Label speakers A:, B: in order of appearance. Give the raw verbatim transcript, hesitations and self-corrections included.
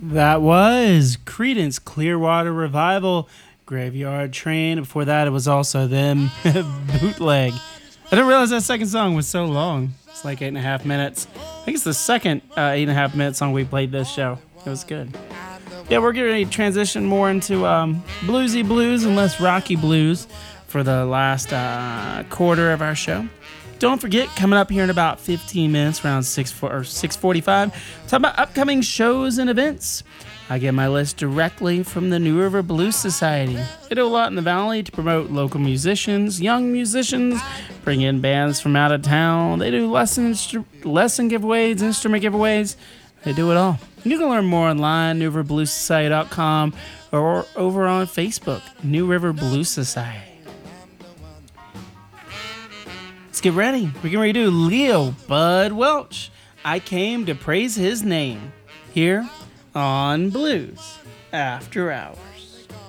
A: That was Creedence Clearwater Revival, Graveyard Train. Before that, it was also them, Bootleg. I didn't realize that second song was so long. It's like eight and a half minutes. I think it's the second uh, eight and a half minute song we played this show. It was good. Yeah, we're getting ready to transition more into um, bluesy blues and less rocky blues for the last uh, quarter of our show. Don't forget, coming up here in about fifteen minutes, around six or six forty-five, talk about upcoming shows and events. I get my list directly from the New River Blues Society. They do a lot in the Valley to promote local musicians, young musicians, bring in bands from out of town. They do lesson, lesson giveaways, instrument giveaways. They do it all. You can learn more online, new river blues society dot com, or over on Facebook, New River Blues Society. Let's get ready. We're getting ready to do Leo Bud Welch. I came to praise his name here on Blues After Hours.